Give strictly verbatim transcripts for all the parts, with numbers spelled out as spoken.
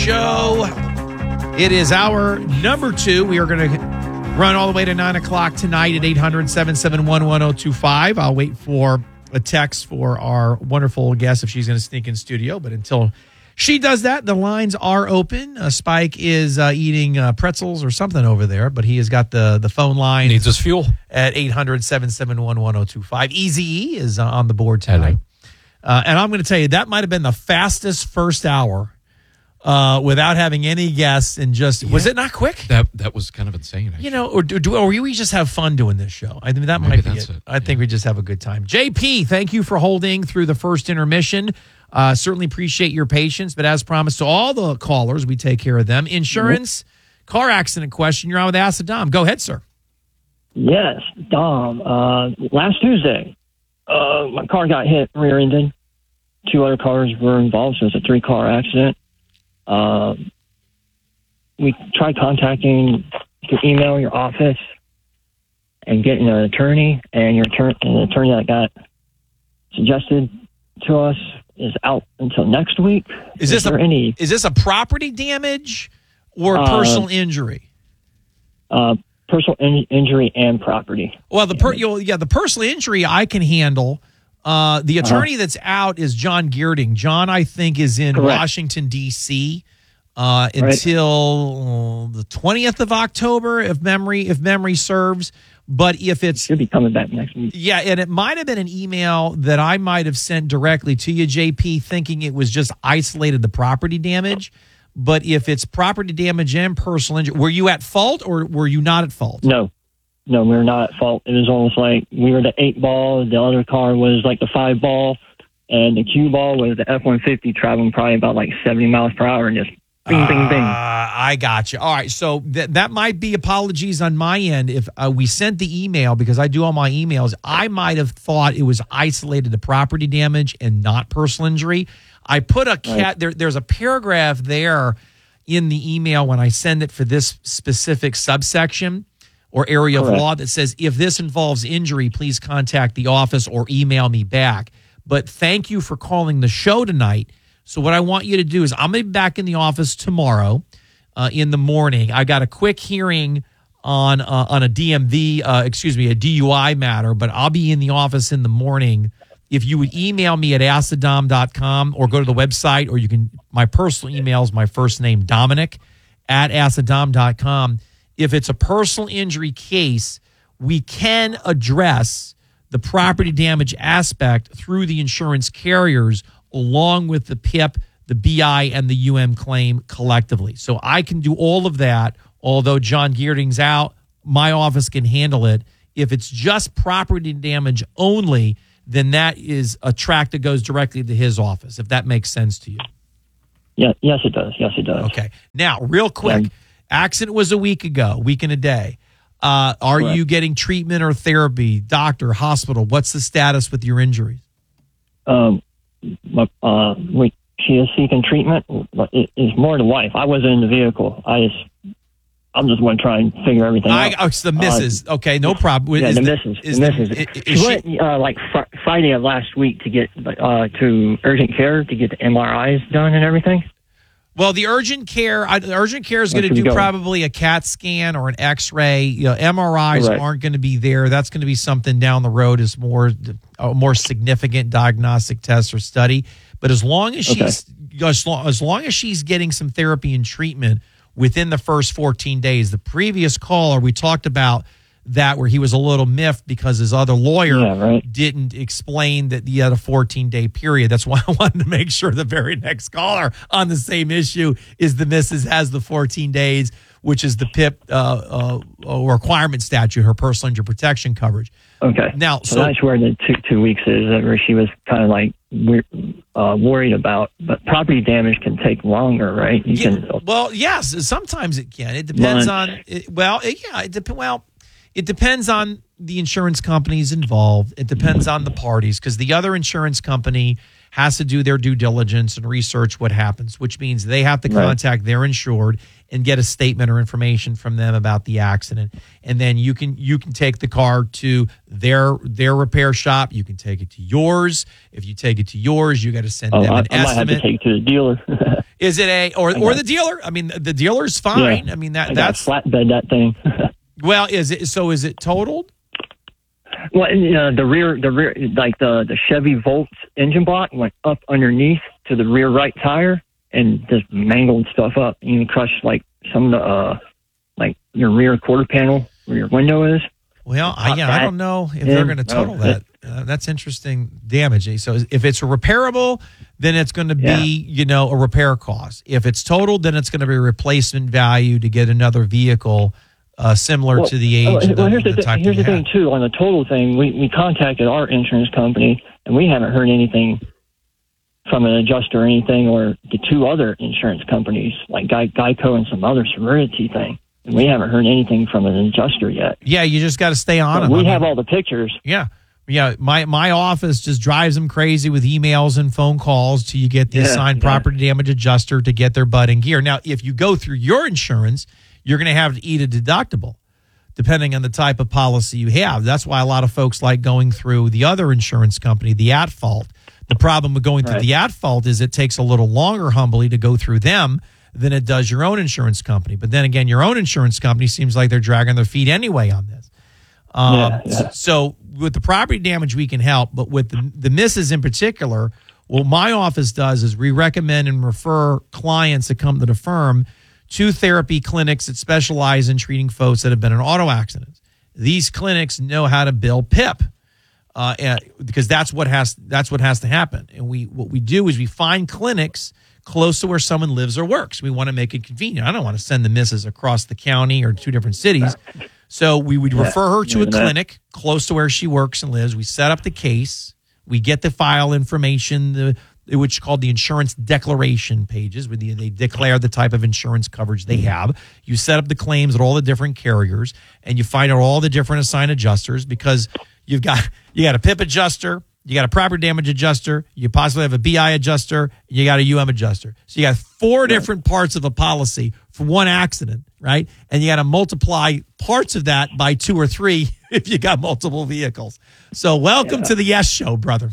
Show. It is our number two. We are going to run all the way to nine o'clock tonight at eight hundred, seven seven one, one oh two five. I'll wait for a text for our wonderful guest if she's going to sneak in studio. But until she does that, the lines are open. Uh, Spike is uh, eating uh, pretzels or something over there, but he has got the, the phone line. Needs his fuel. At eight hundred, seven seven one, one oh two five. Easy E is uh, on the board tonight. Uh, and I'm going to tell you, that might have been the fastest first hour Uh, without having any guests, and just yeah. was it not quick? That that was kind of insane. Actually. You know, or do, do or we just have fun doing this show? I think that Maybe might be that's it. it. I think yeah. we just have a good time. J P, thank you for holding through the first intermission. Uh, certainly appreciate your patience. But as promised to all the callers, we take care of them. Insurance, mm-hmm. car accident question. You're on with Ask the Dom. Go ahead, sir. Yes, Dom. Uh, last Tuesday, uh, my car got hit, rear-ended. Two other cars were involved, so it was a three-car accident. Uh, we tried contacting, you can email your office and getting an attorney, and your attorney, and the attorney that got suggested to us is out until next week. Is, is this a, any? Is this a property damage or uh, personal injury? Uh, personal in- injury and property. Well, the per- you'll, yeah, the personal injury I can handle. Uh, the attorney uh-huh. that's out is John Geerding. John, I think, is in Correct. Washington, D C uh, until right. the twentieth of October, if memory if memory serves. But if it's... Should be coming back next week. Yeah, and it might have been an email that I might have sent directly to you, J P, thinking it was just isolated the property damage. But if it's property damage and personal injury, were you at fault or were you not at fault? No. No, we were not at fault. It was almost like we were the eight ball, the other car was like the five ball, and the cue ball was the F one fifty traveling probably about like seventy miles per hour and just bing, uh, bing, bing. I got you. All right, so th- that might be apologies on my end. If uh, we sent the email, because I do all my emails, I might have thought it was isolated to property damage and not personal injury. I put a cat, right. there, there's a paragraph there in the email when I send it for this specific subsection or area Correct. Of law that says, if this involves injury, please contact the office or email me back. But thank you for calling the show tonight. So what I want you to do is I'm going to be back in the office tomorrow uh, in the morning. I got a quick hearing on uh, on a D M V, uh, excuse me, a D U I matter, but I'll be in the office in the morning. If you would email me at ask the dom dot com or go to the website, or you can, my personal email is my first name, Dominic, at ask the dom dot com. If it's a personal injury case, we can address the property damage aspect through the insurance carriers along with the P I P, the B I, and the U M claim collectively. So I can do all of that, although John Geerding's out. My office can handle it. If it's just property damage only, then that is a track that goes directly to his office, if that makes sense to you. Yeah, yes, it does. Yes, it does. Okay. Now, real quick, yeah. Accident was a week ago, week and a day. Uh, are Correct. You getting treatment or therapy, doctor, hospital? What's the status with your injuries? Um, uh, we, she is seeking treatment. It is more the wife. I wasn't in the vehicle. I just, I'm just going to try and figure everything I, out. Oh, it's the missus. Uh, okay, no problem. Yeah, is the, the missus. Is the the, missus. Is, she, is went she, uh, like fr- Friday of last week to get uh, to urgent care to get the M R Is done and everything. Well, the urgent care, I, the urgent care is going to do going? probably a CAT scan or an X-ray. You know, M R Is right. aren't going to be there. That's going to be something down the road is more a more significant diagnostic test or study. But as long as okay. she's as long, as long as she's getting some therapy and treatment within the first fourteen days. The previous caller, we talked about that where he was a little miffed because his other lawyer yeah, right. didn't explain that he had a fourteen-day period. That's why I wanted to make sure the very next caller on the same issue is the missus has the fourteen days, which is the P I P uh, uh, requirement statute, her personal injury protection coverage. Okay. Now, so, so that's where the two, two weeks is, where she was kind of like uh, worried about. But property damage can take longer, right? You yeah, can. Well, yes, sometimes it can. It depends months. on. It, well, it, yeah, it depends. Well. It depends on the insurance companies involved. It depends on the parties because the other insurance company has to do their due diligence and research what happens, which means they have to contact right. their insured and get a statement or information from them about the accident. And then you can you can take the car to their their repair shop. You can take it to yours. If you take it to yours, you got to send Oh, them I, an I might have to estimate. take it to the dealer. Is it a or got or it. the dealer? I mean, the dealer's fine. Yeah. I mean that I that's got flatbed that thing. well. Is it so? Is it totaled? Well, and, you know, the rear, the rear, like the the Chevy Volt engine block went up underneath to the rear right tire and just mangled stuff up. You can crush like some of the, uh, like your rear quarter panel where your window is. Well, I, yeah, I don't know if in. they're going to total Oh, that. Uh, that's interesting damage. So if it's repairable, then it's going to be, Yeah. you know, a repair cost. If it's totaled, then it's going to be replacement value to get another vehicle uh, similar Well, to the age. Well, and well, the, here's the, the th- type here's you the had. thing too. On the total thing, we we contacted our insurance company and we haven't heard anything from an adjuster or anything, or the two other insurance companies like Guy, Geico and some other severity thing. And we haven't heard anything from an adjuster yet. Yeah, you just got to stay on But them. we I mean, have all the pictures. Yeah. Yeah, my, my office just drives them crazy with emails and phone calls till you get the Yeah, assigned yeah. property damage adjuster to get their butt in gear. Now, if you go through your insurance, you're going to have to eat a deductible depending on the type of policy you have. That's why a lot of folks like going through the other insurance company, the at fault. The problem with going through Right. the at fault is it takes a little longer, humbly, to go through them than it does your own insurance company. But then again, your own insurance company seems like they're dragging their feet anyway on this. Um, Yeah, yeah. So with the property damage, we can help, but with the, the misses in particular, what my office does is we recommend and refer clients that come to the firm to therapy clinics that specialize in treating folks that have been in auto accidents. These clinics know how to bill P I P, uh, and, because that's what has that's what has to happen. And we what we do is we find clinics close to where someone lives or works. We want to make it convenient. I don't want to send the missus across the county or two different cities. So we would refer her to a Yeah, that- clinic close to where she works and lives. We set up the case. We get the file information, the which is called the insurance declaration pages, where they, they declare the type of insurance coverage they have. You set up the claims at all the different carriers, and you find out all the different assigned adjusters, because you've got you got a P I P adjuster, you got a property damage adjuster, you possibly have a B I adjuster, you got a U M adjuster. So you got four different parts of a policy for one accident, right? And you got to multiply parts of that by two or three if you got multiple vehicles. So welcome Yeah. to the Yes Show, brother.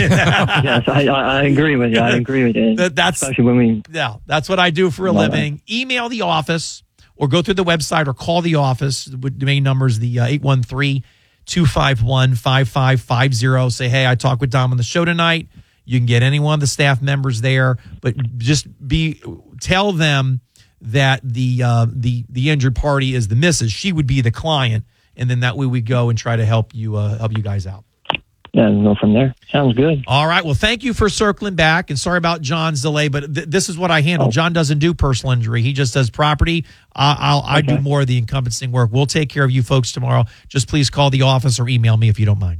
Yes, I, I, I agree with you. I agree with you. That- that's Especially when we. yeah, that's what I do for a Love living. Email the office or go through the website or call the office. The main number is the uh, eight one three, two five one, five five five zero. Say, hey, I talked with Dom on the show tonight. You can get any one of the staff members there, but just be tell them that the uh, the the injured party is the missus. She would be the client, and then that way we go and try to help you uh, help you guys out. Yeah, we'll go from there. Sounds good. All right. Well, thank you for circling back, and sorry about John's delay, but th- this is what I handle. Oh. John doesn't do personal injury; he just does property. Uh, I'll I do Okay. more of the encompassing work. We'll take care of you folks tomorrow. Just please call the office or email me if you don't mind.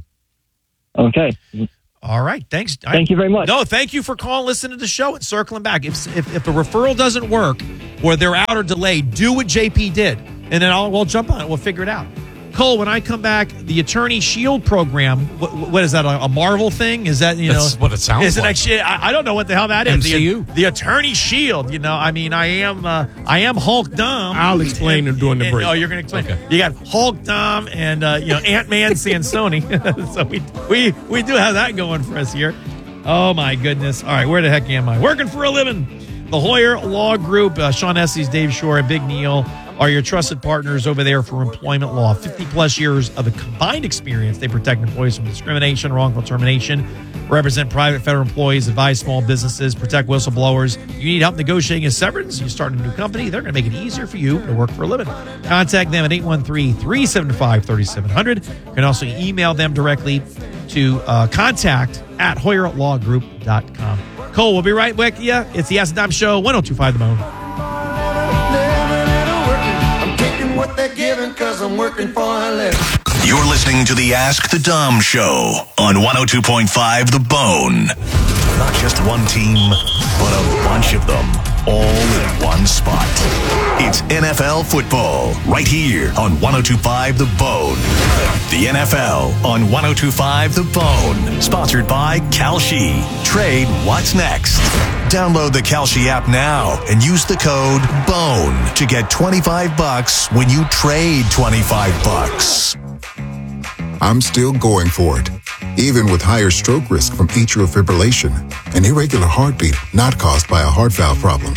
Okay. All right. Thanks. Thank you very much. No, thank you for calling, listening to the show, and circling back. If if, if a referral doesn't work or they're out or delayed, do what J P did, and then I'll we'll jump on it. We'll figure it out. Cole, when I come back, the Attorney Shield program, what, what is that, a, a Marvel thing? Is that, you That's know? what it sounds is it like. Actually, I, I don't know what the hell that is. M C U. The, the Attorney Shield, you know, I mean, I am uh, I am Hulk Dom. I'll explain it during the And- break. Oh, you're going to explain. Okay. You got Hulk Dom and, uh, you know, Ant-Man Sansoni. So we, we, we do have that going for us here. Oh, my goodness. All right, where the heck am I? Working for a living. The Hoyer Law Group, uh, Sean Estes, Dave Shore, and Big Neil are your trusted partners over there for employment law. fifty plus years of a combined experience. They protect employees from discrimination, wrongful termination, represent private federal employees, advise small businesses, protect whistleblowers. You need help negotiating a severance, you start a new company, they're going to make it easier for you to work for a living. Contact them at eight one three, three seven five, three seven zero zero. You can also email them directly to uh, contact at hoyer law group dot com. Cole, we'll be right with you. It's the Ask the Dom Show, one oh two point five The Bone. What they're giving, cause I'm working for a living. You're listening to the Ask the Dom Show on one oh two point five The Bone. Not just one team, but a bunch of them, all in one spot. It's N F L football right here on one oh two point five The Bone. The N F L on one oh two point five The Bone. Sponsored by Kalshi. Trade what's next. Download the Kalshi app now and use the code BONE to get twenty-five bucks when you trade twenty-five bucks. I'm still going for it, even with higher stroke risk from atrial fibrillation, an irregular heartbeat not caused by a heart valve problem.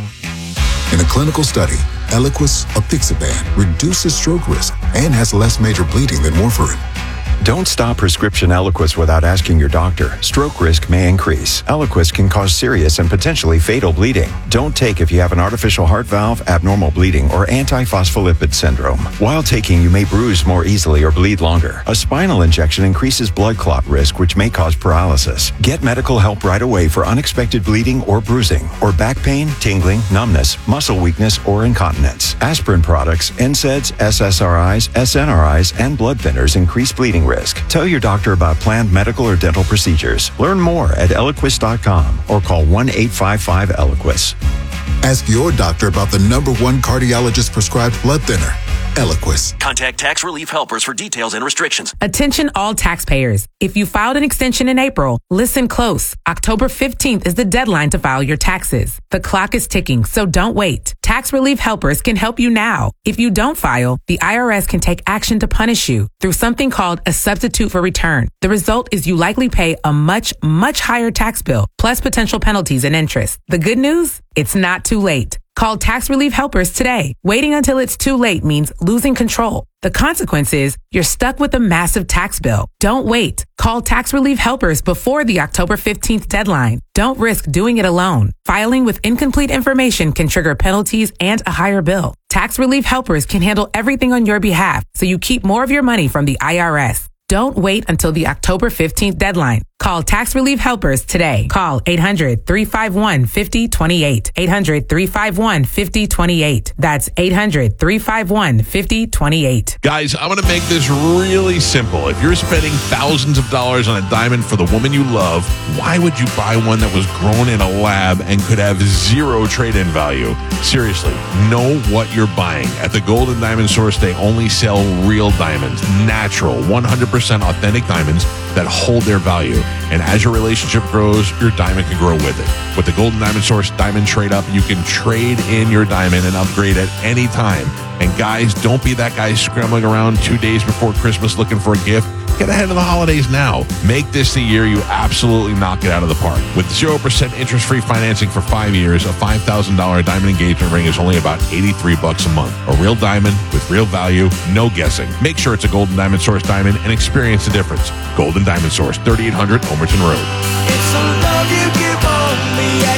In a clinical study, Eliquis apixaban reduces stroke risk and has less major bleeding than warfarin. Don't stop prescription Eliquis without asking your doctor. Stroke risk may increase. Eliquis can cause serious and potentially fatal bleeding. Don't take if you have an artificial heart valve, abnormal bleeding, or antiphospholipid syndrome. While taking, you may bruise more easily or bleed longer. A spinal injection increases blood clot risk, which may cause paralysis. Get medical help right away for unexpected bleeding or bruising, or back pain, tingling, numbness, muscle weakness, or incontinence. Aspirin products, N SAIDs, S S R Is, S N R Is, and blood thinners increase bleeding risk. Tell your doctor about planned medical or dental procedures. Learn more at Eliquis dot com or call one eight five five Eliquis. Ask your doctor about the number one cardiologist prescribed blood thinner, Eliquis. Contact Tax Relief Helpers for details and restrictions. Attention all taxpayers. If you filed an extension in April, listen close. October fifteenth is the deadline to file your taxes. The clock is ticking, so don't wait. Tax Relief Helpers can help you now. If you don't file, the I R S can take action to punish you through something called a substitute for return. The result is you likely pay a much, much higher tax bill, plus potential penalties and interest. The good news? It's not too late. Call Tax Relief Helpers today. Waiting until it's too late means losing control. The consequence is you're stuck with a massive tax bill. Don't wait. Call Tax Relief Helpers before the October fifteenth deadline. Don't risk doing it alone. Filing with incomplete information can trigger penalties and a higher bill. Tax Relief Helpers can handle everything on your behalf, so you keep more of your money from the I R S. Don't wait until the October fifteenth deadline. Call Tax Relief Helpers today. Call eight hundred, three five one, five oh two eight. eight hundred, three five one, five oh two eight. That's eight hundred, three five one, five oh two eight. Guys, I'm going to make this really simple. If you're spending thousands of dollars on a diamond for the woman you love, why would you buy one that was grown in a lab and could have zero trade-in value? Seriously, know what you're buying. At the Gold and Diamond Source, they only sell real diamonds, natural, one hundred percent authentic diamonds that hold their value. And as your relationship grows, your diamond can grow with it. With the Gold and Diamond Source Diamond Trade Up, you can trade in your diamond and upgrade at any time. And guys, don't be that guy scrambling around two days before Christmas looking for a gift. Get ahead of the holidays now. Make this the year you absolutely knock it out of the park. With zero percent interest-free financing for five years, a five thousand dollars diamond engagement ring is only about eighty-three bucks a month. A real diamond with real value, no guessing. Make sure it's a Golden Diamond Source diamond and experience the difference. Golden Diamond Source, thirty-eight hundred Omerton Road. It's the love you give only at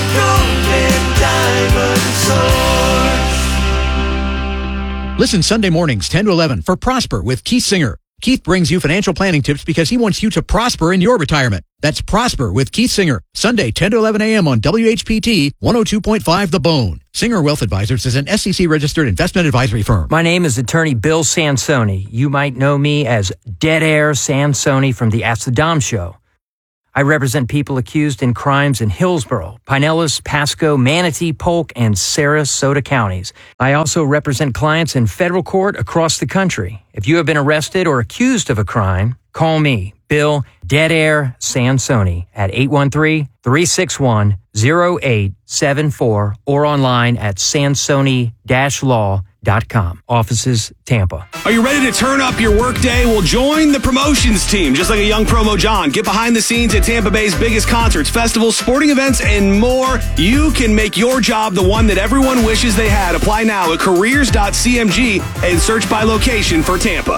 Golden Diamond Source. Listen Sunday mornings, ten to eleven, for Prosper with Keith Singer. Keith brings you financial planning tips because he wants you to prosper in your retirement. That's Prosper with Keith Singer. Sunday, ten to eleven a.m. on W H P T one oh two point five The Bone. Singer Wealth Advisors is an S E C-registered investment advisory firm. My name is attorney Bill Sansoni. You might know me as Dead Air Sansoni from the Ask the Dom show. I represent people accused in crimes in Hillsborough, Pinellas, Pasco, Manatee, Polk, and Sarasota counties. I also represent clients in federal court across the country. If you have been arrested or accused of a crime, call me, Bill Dead Air Sansoni, at eight one three, three six one, zero eight seven four or online at sansoni dash law dot com. Offices, Tampa. Are you ready to turn up your workday? Well, join the promotions team. Just like a young promo John, get behind the scenes at Tampa Bay's biggest concerts, festivals, sporting events, and more. You can make your job the one that everyone wishes they had. Apply now at careers dot c m g and search by location for Tampa.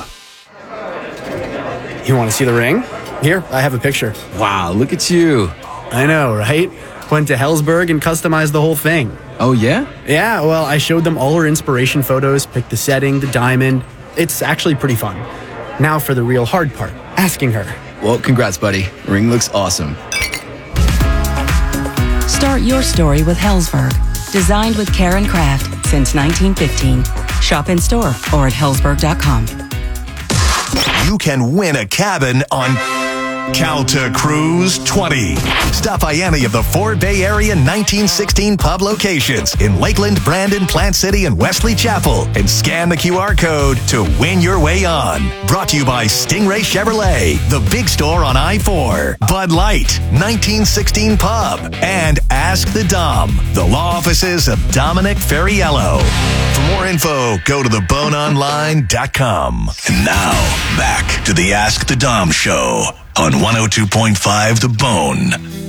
You want to see the ring? Here, I have a picture. Wow, look at you. I know, right? Went to Hellsberg and customized the whole thing. Oh, yeah? Yeah, well, I showed them all her inspiration photos, picked the setting, the diamond. It's actually pretty fun. Now for the real hard part, asking her. Well, congrats, buddy. Ring looks awesome. Start your story with Hellsberg. Designed with care and craft since nineteen fifteen. Shop in store or at hellsberg dot com. You can win a cabin on Calta Cruise twenty. Stop by any of the four Bay Area nineteen sixteen pub locations in Lakeland, Brandon, Plant City, and Wesley Chapel and scan the Q R code to win your way on. Brought to you by Stingray Chevrolet, the big store on I four, Bud Light, nineteen sixteen Pub, and Ask the Dom, the law offices of Dominic Ferriello. For more info, go to the bone online dot com. And now, back to the Ask the Dom show on one oh two point five The Bone.